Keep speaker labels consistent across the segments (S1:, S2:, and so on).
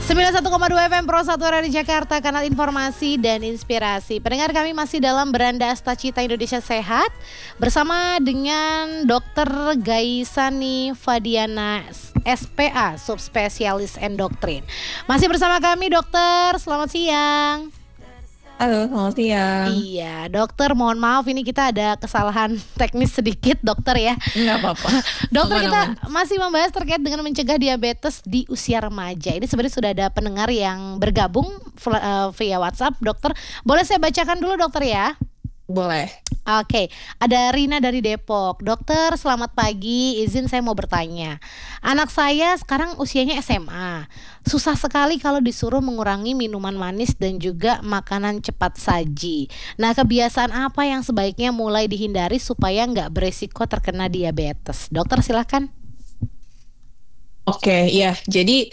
S1: 91,2 FM Pro 1 Radio Jakarta, kanal informasi dan inspirasi. Pendengar, kami masih dalam Beranda Asta Cita Indonesia Sehat bersama dengan Dr. Gaisani Fadiana SPA, subspesialis endokrin. Masih bersama kami dokter, selamat siang.
S2: Halo, selamat siang.
S1: Iya, dokter, mohon maaf ini kita ada kesalahan teknis sedikit, dokter ya.
S2: Enggak apa-apa.
S1: Dokter, kita
S2: Aman-aman.
S1: masih membahas terkait dengan mencegah diabetes di usia remaja. Ini sebenarnya sudah ada pendengar yang bergabung via WhatsApp, dokter. Boleh saya bacakan dulu, dokter ya?
S2: Boleh.
S1: Oke, ada Rina dari Depok. Dokter, selamat pagi. Izin saya mau bertanya. Anak saya sekarang usianya SMA. Susah sekali kalau disuruh mengurangi minuman manis dan juga makanan cepat saji. Nah, kebiasaan apa yang sebaiknya mulai dihindari supaya nggak beresiko terkena diabetes? Dokter, silakan.
S2: Oke, ya. Jadi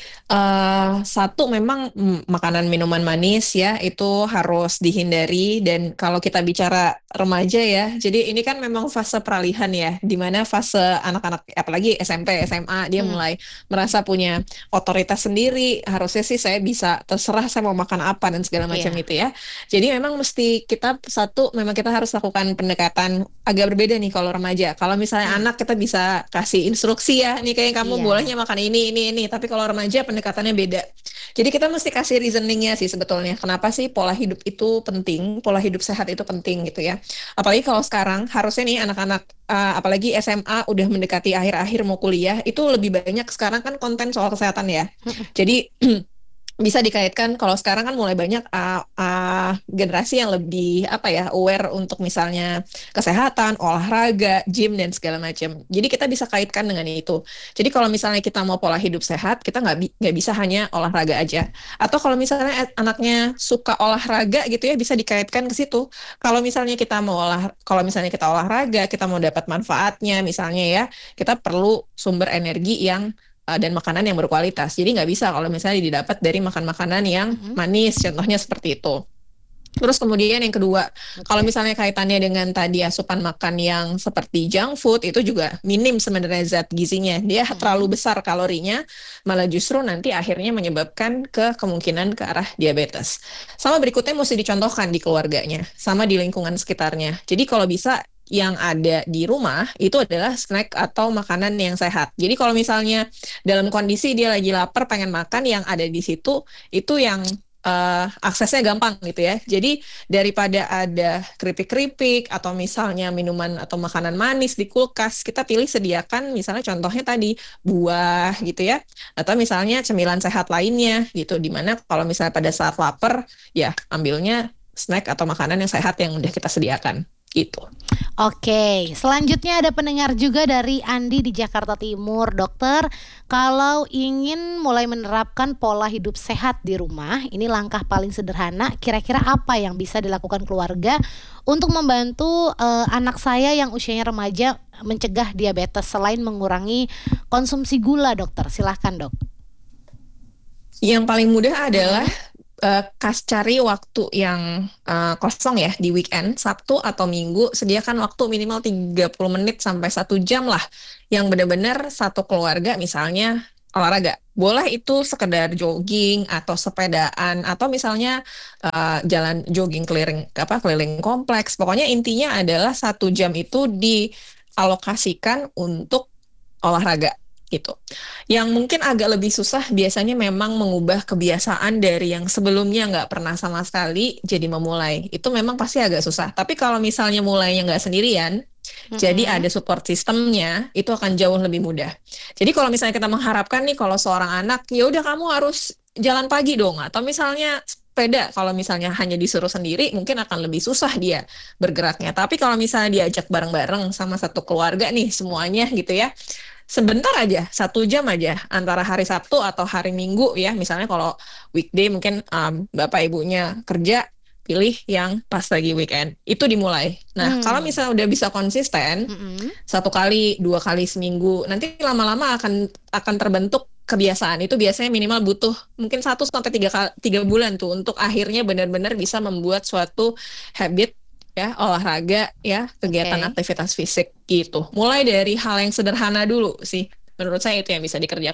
S2: satu memang makanan minuman manis ya itu harus dihindari, dan kalau kita bicara remaja ya, jadi ini kan memang fase peralihan ya, di mana fase anak-anak apalagi SMP, SMA dia mulai merasa punya otoritas sendiri. Harusnya sih saya bisa terserah saya mau makan apa dan segala macam
S1: Iya.
S2: itu ya. Jadi memang mesti kita memang kita harus lakukan pendekatan agak berbeda nih kalau remaja. Kalau misalnya anak kita bisa kasih instruksi ya, nih kayak kamu
S1: Iya.
S2: bolehnya makan ini. Tapi kalau remaja pendekatannya beda. Jadi kita mesti kasih reasoningnya sih sebetulnya. Kenapa sih pola hidup itu penting, pola hidup sehat itu penting gitu ya. Apalagi kalau sekarang harusnya nih anak-anak apalagi SMA udah mendekati akhir-akhir mau kuliah, itu lebih banyak sekarang kan konten soal kesehatan ya. Jadi bisa dikaitkan kalau sekarang kan mulai banyak generasi yang lebih aware untuk misalnya kesehatan, olahraga, gym dan segala macam. Jadi kita bisa kaitkan dengan itu. Jadi kalau misalnya kita mau pola hidup sehat, kita nggak bisa hanya olahraga aja. Atau kalau misalnya anaknya suka olahraga gitu ya, bisa dikaitkan ke situ. Kalau misalnya kita olahraga, kita mau dapat manfaatnya misalnya ya, kita perlu sumber energi yang dan makanan yang berkualitas. Jadi nggak bisa kalau misalnya didapat dari makan makanan yang manis, contohnya seperti itu. Terus kemudian yang kedua, kalau misalnya kaitannya dengan tadi asupan makan yang seperti junk food, itu juga minim sebenarnya zat gizinya. Dia terlalu besar kalorinya, malah justru nanti akhirnya menyebabkan kemungkinan ke arah diabetes. Sama berikutnya mesti dicontohkan di keluarganya, sama di lingkungan sekitarnya. Jadi kalau bisa yang ada di rumah itu adalah snack atau makanan yang sehat. Jadi kalau misalnya dalam kondisi dia lagi lapar pengen makan, yang ada di situ itu yang aksesnya gampang gitu ya. Jadi daripada ada keripik-keripik atau misalnya minuman atau makanan manis di kulkas, kita pilih sediakan misalnya contohnya tadi buah gitu ya, atau misalnya cemilan sehat lainnya gitu, dimana kalau misalnya pada saat lapar ya ambilnya snack atau makanan yang sehat yang udah kita sediakan gitu.
S1: Oke, selanjutnya ada pendengar juga dari Andi di Jakarta Timur. Dokter, kalau ingin mulai menerapkan pola hidup sehat di rumah, ini langkah paling sederhana, kira-kira apa yang bisa dilakukan keluarga untuk membantu anak saya yang usianya remaja mencegah diabetes selain mengurangi konsumsi gula, dokter? Silahkan, dok.
S2: Yang paling mudah adalah cari waktu yang kosong ya di weekend, Sabtu atau Minggu, sediakan waktu minimal 30 menit sampai 1 jam lah yang benar-benar satu keluarga misalnya olahraga. Boleh itu sekedar jogging atau sepedaan atau misalnya jalan jogging keliling kompleks. Pokoknya intinya adalah 1 jam itu dialokasikan untuk olahraga gitu. Yang mungkin agak lebih susah biasanya memang mengubah kebiasaan dari yang sebelumnya nggak pernah sama sekali jadi memulai. Itu memang pasti agak susah. Tapi kalau misalnya mulainya nggak sendirian, jadi ada support sistemnya, itu akan jauh lebih mudah. Jadi kalau misalnya kita mengharapkan nih kalau seorang anak, ya udah kamu harus jalan pagi dong, atau misalnya sepeda, kalau misalnya hanya disuruh sendiri mungkin akan lebih susah dia bergeraknya. Tapi kalau misalnya diajak bareng-bareng sama satu keluarga nih semuanya gitu ya, sebentar aja, 1 jam aja antara hari Sabtu atau hari Minggu ya. Misalnya kalau weekday mungkin bapak ibunya kerja, pilih yang pas lagi weekend. Itu dimulai. Nah, kalau misalnya udah bisa konsisten, 1 kali, 2 kali seminggu, nanti lama-lama akan terbentuk kebiasaan. Itu biasanya minimal butuh mungkin 1 sampai 3 bulan tuh untuk akhirnya benar-benar bisa membuat suatu habit ya, olahraga ya, kegiatan aktivitas fisik gitu. Mulai dari hal yang sederhana dulu sih. Menurut saya itu yang bisa dikerjakan.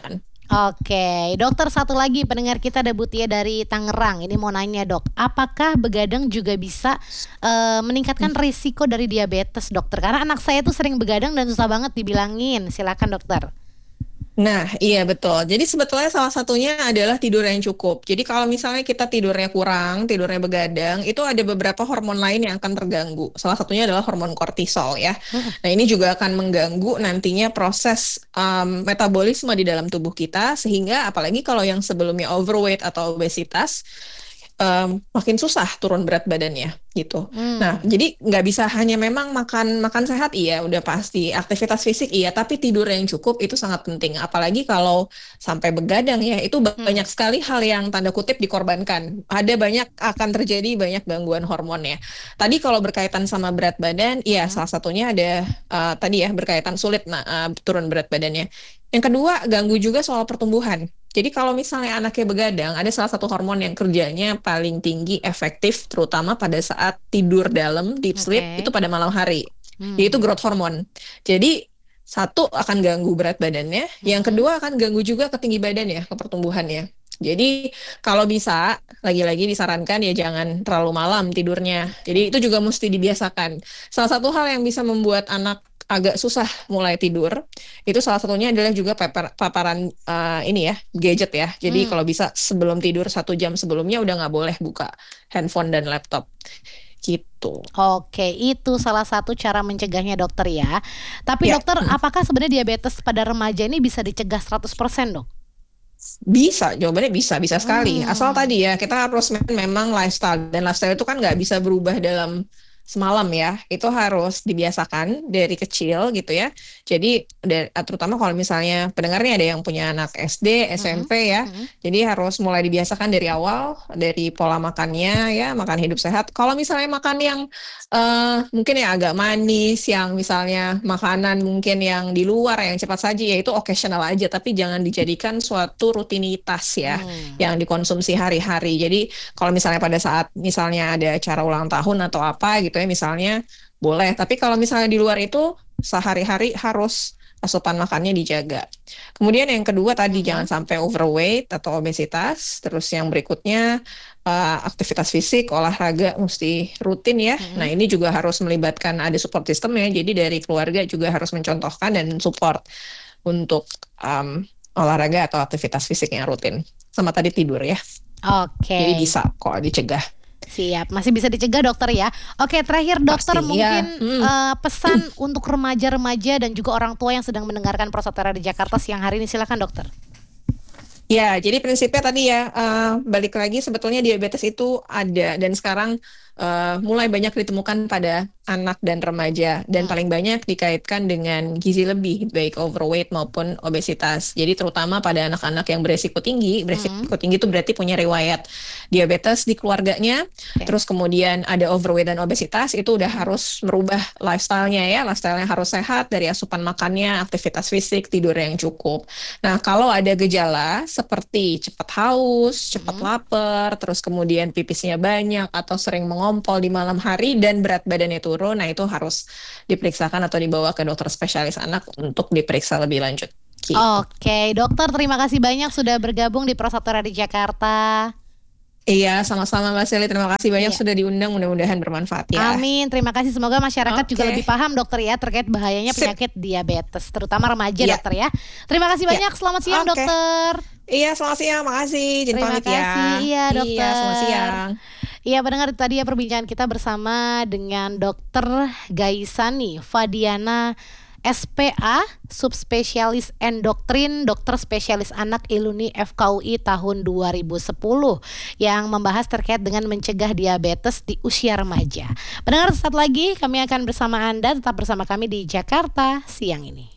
S1: Oke, dokter satu lagi pendengar kita ada Butia dari Tangerang. Ini mau nanya dok, apakah begadang juga bisa meningkatkan risiko dari diabetes dokter? Karena anak saya tuh sering begadang dan susah banget dibilangin. Silakan dokter.
S2: Nah, iya betul. Jadi sebetulnya salah satunya adalah tidur yang cukup. Jadi kalau misalnya kita tidurnya kurang, tidurnya begadang, itu ada beberapa hormon lain yang akan terganggu. Salah satunya adalah hormon kortisol ya. Nah, ini juga akan mengganggu nantinya proses metabolisme di dalam tubuh kita, sehingga apalagi kalau yang sebelumnya overweight atau obesitas, makin susah turun berat badannya gitu. Nah, jadi nggak bisa hanya memang makan makan sehat iya udah pasti, aktivitas fisik iya, tapi tidur yang cukup itu sangat penting. Apalagi kalau sampai begadang ya, itu banyak sekali hal yang tanda kutip dikorbankan. Ada banyak akan terjadi banyak gangguan hormonnya. Tadi kalau berkaitan sama berat badan, iya salah satunya ada tadi ya berkaitan sulit turun berat badannya. Yang kedua, ganggu juga soal pertumbuhan. Jadi kalau misalnya anaknya begadang, ada salah satu hormon yang kerjanya paling tinggi efektif, terutama pada saat tidur dalam, deep sleep, itu pada malam hari, yaitu growth hormone. Jadi satu akan ganggu berat badannya, yang kedua akan ganggu juga ke tinggi badan ya, ke pertumbuhannya. Jadi kalau bisa, lagi-lagi disarankan ya jangan terlalu malam tidurnya. Jadi itu juga mesti dibiasakan. Salah satu hal yang bisa membuat anak agak susah mulai tidur, itu salah satunya adalah juga paparan ini ya, gadget ya. Jadi kalau bisa sebelum tidur 1 jam sebelumnya udah nggak boleh buka handphone dan laptop gitu.
S1: Oke, itu salah satu cara mencegahnya dokter ya. Tapi dokter, apakah sebenarnya diabetes pada remaja ini bisa dicegah 100% dok?
S2: Bisa, jawabannya bisa sekali. Asal tadi ya kita harus memang lifestyle, dan lifestyle itu kan nggak bisa berubah dalam semalam ya. Itu harus dibiasakan dari kecil gitu ya. Jadi terutama kalau misalnya pendengarnya ada yang punya anak SD, SMP ya. Jadi harus mulai dibiasakan dari awal, dari pola makannya ya, makan hidup sehat. Kalau misalnya makan yang mungkin yang agak manis, yang misalnya makanan mungkin yang di luar yang cepat saji, ya itu occasional aja, tapi jangan dijadikan suatu rutinitas ya, yang dikonsumsi hari-hari. Jadi kalau misalnya pada saat misalnya ada acara ulang tahun atau apa gitu ya misalnya, boleh. Tapi kalau misalnya di luar itu sehari-hari harus asupan makannya dijaga. Kemudian yang kedua tadi jangan sampai overweight atau obesitas. Terus yang berikutnya aktivitas fisik, olahraga mesti rutin ya. Nah ini juga harus melibatkan ada support system ya. Jadi dari keluarga juga harus mencontohkan dan support untuk olahraga atau aktivitas fisik yang rutin. Sama tadi tidur ya.
S1: Oke.
S2: Jadi bisa kok dicegah.
S1: Siap, masih bisa dicegah dokter ya. Oke, terakhir dokter
S2: Pasti,
S1: mungkin
S2: ya.
S1: pesan untuk remaja-remaja dan juga orang tua yang sedang mendengarkan Prosotera di Jakarta siang hari ini, silakan dokter.
S2: Ya, jadi prinsipnya tadi ya, balik lagi sebetulnya diabetes itu ada dan sekarang mulai banyak ditemukan pada anak dan remaja, dan paling banyak dikaitkan dengan gizi lebih, baik overweight maupun obesitas. Jadi terutama pada anak-anak yang beresiko tinggi itu berarti punya riwayat diabetes di keluarganya, terus kemudian ada overweight dan obesitas, itu udah harus merubah lifestyle-nya ya, lifestyle-nya harus sehat dari asupan makannya, aktivitas fisik, tidur yang cukup. Nah, kalau ada gejala seperti cepat haus, cepat lapar, terus kemudian pipisnya banyak atau sering mengompol di malam hari dan berat badannya turun, nah itu harus diperiksakan atau dibawa ke dokter spesialis anak untuk diperiksa lebih lanjut. Gitu.
S1: Oke, dokter terima kasih banyak sudah bergabung di Prosotera di Jakarta.
S2: Iya, sama-sama Mbak Seli. Terima kasih banyak sudah diundang. Mudah-mudahan bermanfaat ya.
S1: Amin. Terima kasih. Semoga masyarakat juga lebih paham dokter ya terkait bahayanya penyakit diabetes, terutama remaja dokter ya. Terima kasih banyak. Selamat siang dokter.
S2: Iya, selamat siang. Makasih.
S1: Terima kasih. Iya dokter.
S2: Iya, selamat siang.
S1: Iya, pendengar tadi ya perbincangan kita bersama dengan Dokter Gaisani Fadiana SPA, subspesialis endokrin, dokter spesialis anak Iluni FKUI tahun 2010 yang membahas terkait dengan mencegah diabetes di usia remaja. Pendengar, sesaat lagi kami akan bersama Anda, tetap bersama kami di Jakarta siang ini.